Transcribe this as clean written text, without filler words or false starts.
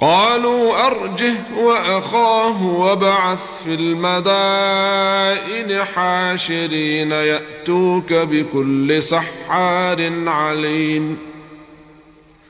قالوا أرجه وأخاه وابعث في المدائن حاشرين يأتوك بكل سحار عليم.